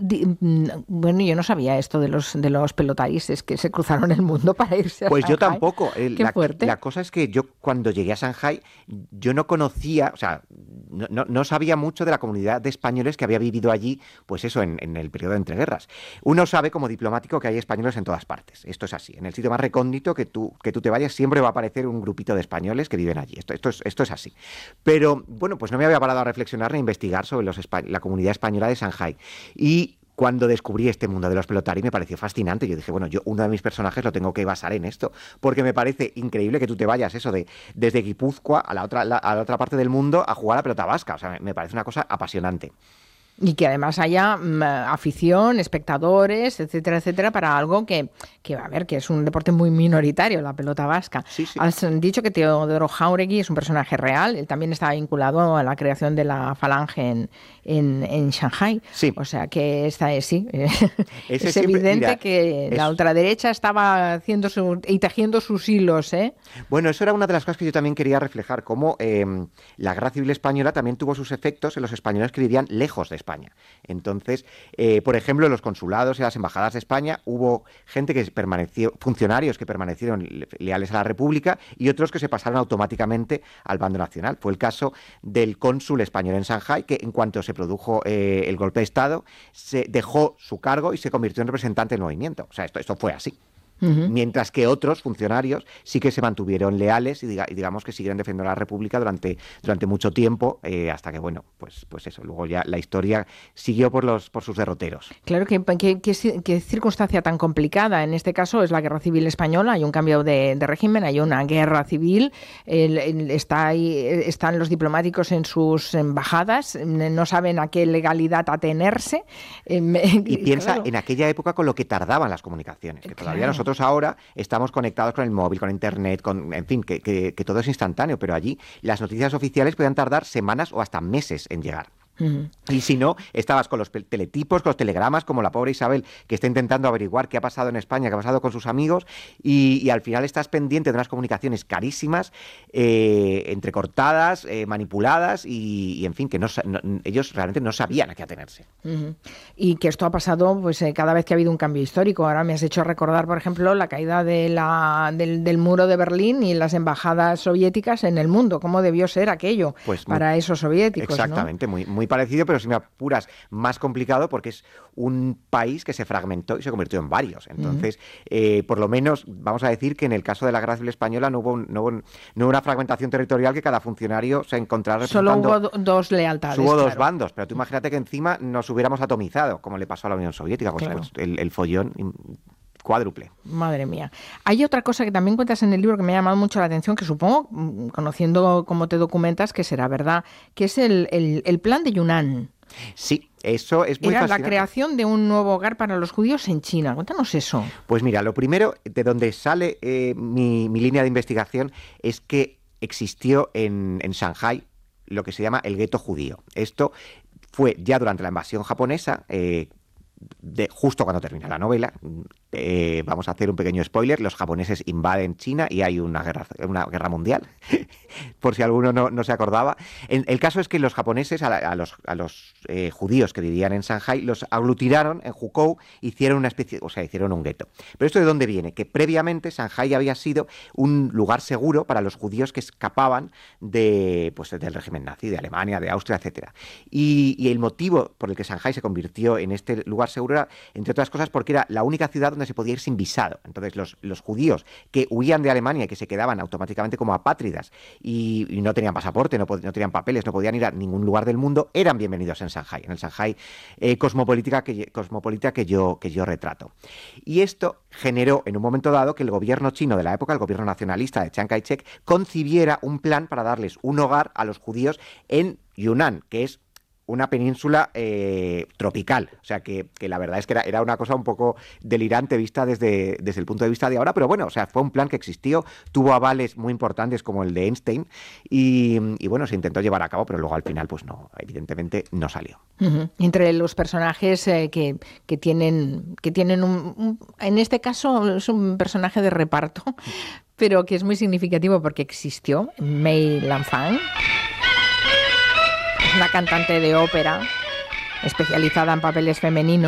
Bueno, yo no sabía esto de los pelotarises que se cruzaron el mundo para irse a Pues Shanghái. yo tampoco. Qué fuerte. La cosa es que yo cuando llegué a Shanghái, yo no conocía, o sea, no sabía mucho de la comunidad de españoles que había vivido allí, pues eso, en el periodo de entreguerras. Uno sabe como diplomático que hay españoles en todas partes. Esto es así. En el sitio más recóndito que tú te vayas, siempre va a aparecer un grupito de españoles que viven allí. Esto es así. Pero bueno, pues no me había parado a reflexionar ni a investigar sobre la comunidad española de Shanghái. Y cuando descubrí este mundo de los pelotari me pareció fascinante. Yo dije, bueno, uno de mis personajes lo tengo que basar en esto, porque me parece increíble que tú te vayas desde Guipúzcoa a la otra parte del mundo a jugar a pelota vasca. O sea, me parece una cosa apasionante. Y que además haya afición, espectadores, etcétera, etcétera, para algo que a ver, que es un deporte muy minoritario, la pelota vasca. Sí, sí. Has dicho que Teodoro Jáuregui es un personaje real, él también estaba vinculado a la creación de la Falange en Shanghái. Sí. O sea que sí, es siempre, evidente mira, que la ultraderecha estaba haciendo y tejiendo sus hilos, ¿eh? Bueno, eso era una de las cosas que yo también quería reflejar, cómo la Guerra Civil Española también tuvo sus efectos en los españoles que vivían lejos de España. Entonces, por ejemplo, en los consulados y las embajadas de España hubo gente que funcionarios que permanecieron leales a la República y otros que se pasaron automáticamente al bando nacional. Fue el caso del cónsul español en Shanghái, que en cuanto se produjo el golpe de Estado, se dejó su cargo y se convirtió en representante del movimiento. O sea, esto fue así. Mientras que otros funcionarios sí que se mantuvieron leales y digamos que siguieron defendiendo a la República durante mucho tiempo, hasta que, bueno, pues eso, luego ya la historia siguió por sus derroteros. Claro, qué circunstancia tan complicada. En este caso es la Guerra Civil Española, hay un cambio de régimen, hay una guerra civil, están los diplomáticos en sus embajadas, no saben a qué legalidad atenerse. Y piensa claro. en aquella época con lo que tardaban las comunicaciones, que todavía nosotros ahora estamos conectados con el móvil, con internet, en fin, que todo es instantáneo, pero allí las noticias oficiales podían tardar semanas o hasta meses en llegar. Y si no, estabas con los teletipos, con los telegramas, como la pobre Isabel, que está intentando averiguar qué ha pasado en España, qué ha pasado con sus amigos, y al final estás pendiente de unas comunicaciones carísimas, entrecortadas, manipuladas, y en fin, que ellos realmente no sabían a qué atenerse. Y que esto ha pasado pues cada vez que ha habido un cambio histórico. Ahora me has hecho recordar, por ejemplo, la caída del muro de Berlín y las embajadas soviéticas en el mundo. ¿Cómo debió ser aquello para esos soviéticos? Exactamente, ¿no? muy parecido, pero si me apuras, más complicado, porque es un país que se fragmentó y se convirtió en varios. Entonces, por lo menos, vamos a decir que en el caso de la Guerra Civil Española no hubo una fragmentación territorial que cada funcionario se encontrara representando. Solo hubo dos lealtades. Hubo dos bandos, pero tú imagínate que encima nos hubiéramos atomizado, como le pasó a la Unión Soviética, pues el follón cuádruple. Madre mía. Hay otra cosa que también cuentas en el libro que me ha llamado mucho la atención, que supongo, conociendo cómo te documentas, que será verdad, que es el plan de Yunnan. Sí, eso es muy fascinante. Era la creación de un nuevo hogar para los judíos en China. Cuéntanos eso. Pues mira, lo primero, de donde sale mi línea de investigación, es que existió en Shanghái lo que se llama el gueto judío. Esto fue ya durante la invasión japonesa, justo cuando termina la novela. Vamos a hacer un pequeño spoiler: los japoneses invaden China y hay una guerra mundial, por si alguno no se acordaba. El caso es que los japoneses a los judíos que vivían en Shanghái los aglutinaron en Hukou, hicieron un gueto. Pero ¿esto de dónde viene? Que previamente Shanghái había sido un lugar seguro para los judíos que escapaban del régimen nazi, de Alemania, de Austria, etcétera. Y el motivo por el que Shanghái se convirtió en este lugar seguro era, entre otras cosas, porque era la única ciudad donde se podía ir sin visado. Entonces los judíos que huían de Alemania y que se quedaban automáticamente como apátridas y no tenían pasaporte, no tenían papeles, no podían ir a ningún lugar del mundo, eran bienvenidos en Shanghái, en el Shanghái cosmopolita que yo retrato. Y esto generó en un momento dado que el gobierno chino de la época, el gobierno nacionalista de Chiang Kai-shek, concibiera un plan para darles un hogar a los judíos en Yunnan, que es una península tropical. O sea que la verdad es que era una cosa un poco delirante vista desde el punto de vista de ahora, pero bueno, o sea, fue un plan que existió, tuvo avales muy importantes como el de Einstein y bueno, se intentó llevar a cabo, pero luego al final pues no, evidentemente no salió. Entre los personajes que tienen en este caso es un personaje de reparto, pero que es muy significativo porque existió, Mei Lanfang. Una cantante de ópera especializada en papeles femeninos.